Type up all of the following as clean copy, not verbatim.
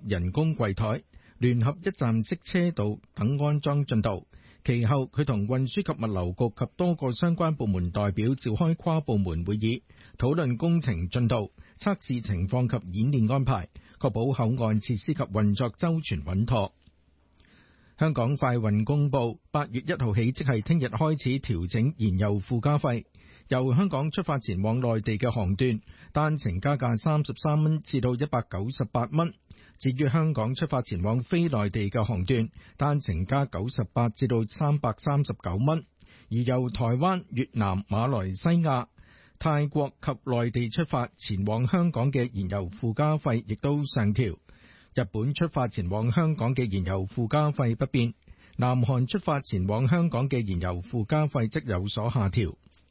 人工櫃台、聯合一站式車道等安裝進度。其後，佢同運輸及物流局及多個相關部門代表召開跨部門會議，討論工程進度、測試情況及演練安排，確保口岸設施及運作周全穩妥。香港快運公佈，8月1號起，即係聽日開始調整燃油附加費，由香港出發前往內地嘅航段，單程加價33蚊至到198蚊。至於香港出發前往非內地嘅航段，單程加98至到339蚊。而由台灣、越南、馬來西亞、泰國及內地出發前往香港嘅燃油附加費亦都上調。日本出發前往香港嘅燃油附加費不變，南韓出發前往香港嘅燃油附加費則有所下調。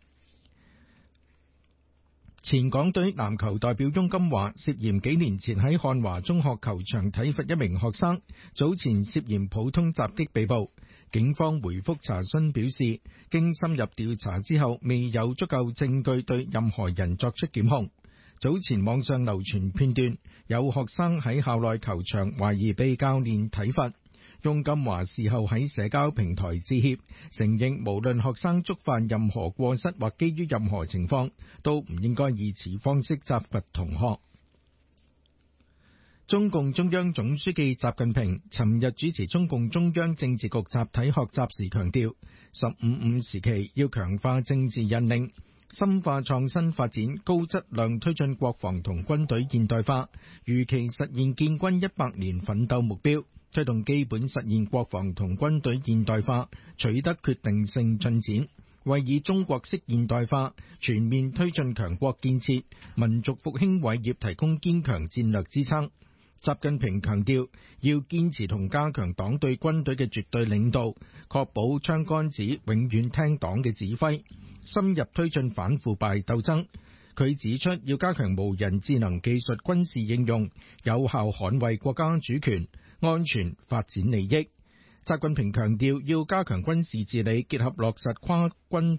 前港隊籃球代表翁金華涉嫌幾年前喺漢華中學球場體罰一名學生，早前涉嫌普通襲擊被捕。警方回覆查詢表示，經深入調查之後，未有足夠證據對任何人作出檢控。早前網上流傳片段，有學生喺校內球場懷疑被教練體罰。翁金華事後喺社交平台致歉，承認無論學生觸犯任何過失或基於任何情況，都唔應該以此方式責罰同學。中共中央總書記習近平尋日主持中共中央政治局集體學習時強調，15+5時期要強化政治引領，深化創新發展，高質量推進國防同軍隊現代化，如期實現建軍100年奮鬥目標，推動基本實現國防同軍隊現代化取得決定性進展，為以中國式現代化全面推進強國建設、民族復興偉業提供堅強戰略支撐。習近平強調，要堅持同加強黨對軍隊嘅絕對領導，確保槍桿子永遠聽黨嘅指揮，深入推進反腐敗鬥爭。佢指出，要加強無人智能技術軍事應用，有效捍衛國家主權、安全、發展利益。習近平強調，要加強軍事治理，結合落實跨軍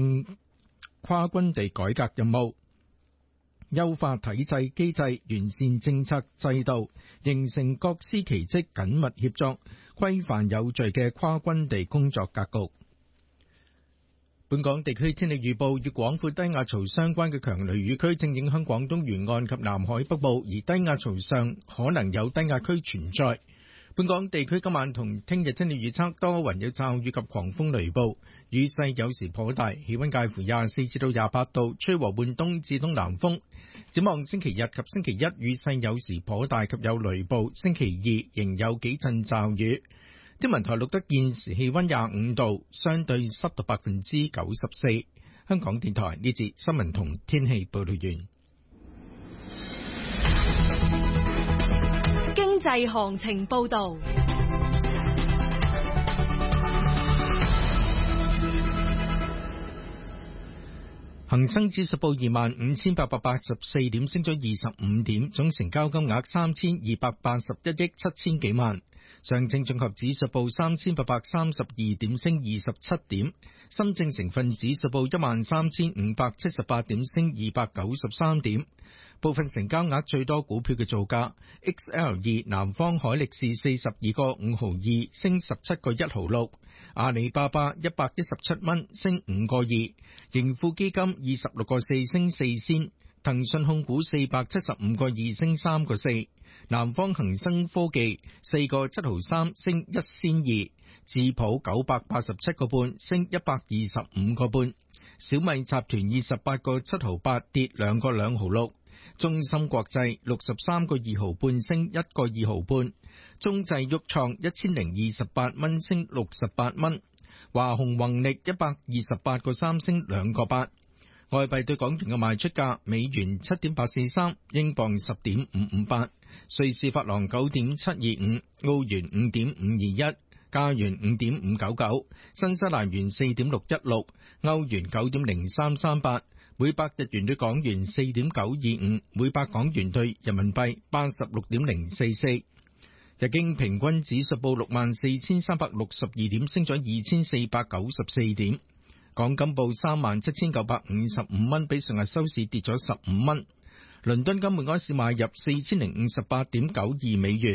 地改革任務，優化體制機制，完善政策制度，形成各司其職、緊密協作、規範有序嘅跨軍地工作格局。本港地區天氣預報，與廣闊低壓槽相關嘅強雷雨區正影響廣東沿岸及南海北部，而低壓槽上可能有低壓區存在。本港地區今晚同聽日天氣預測，多雲有驟雨及狂風雷暴，雨勢有時頗大，氣溫介乎24至到28度，吹和緩東至東南風。展望星期日及星期一，雨勢有時頗大及有雷暴，星期二仍有幾陣驟雨。天文台錄得現時氣溫25度，相對濕度94%。香港電台呢節新聞同天氣報道完。 經濟行情報道。 恒生指數報25,884點，升咗25點，總成交金額3,281億7千幾萬。上證綜合指數報3,832點，升27點。深證成分指數報13,578點，升293點。部分成交額最多股票嘅造價 ：XL2 南方海力士42個5毫2，升17個1毫6；阿里巴巴117蚊，升5個2；盈富基金26個4，升4仙；騰訊控股475個2，升3個4；南方恒生科技4個7毫3，升1仙2；智普987個半，升125個半；小米集團28個7毫8，跌2個2毫6。中芯國際63個2毫半，升1個2毫半；中製旭創1028蚊，升68蚊；華虹宏力128個3，升2個8。外幣對港元嘅賣出價：美元7.843，英鎊10.558，瑞士法郎9.725，澳元5.521，加元5.599，新西蘭元4.616，歐元9.0338。每百日元對港元4.925，每百港元對人民幣86.044。日經平均指數報64,362點，升咗2,494點。港金報37,955蚊，比上日收市跌咗15蚊。倫敦金每盎司買入4058.92美元。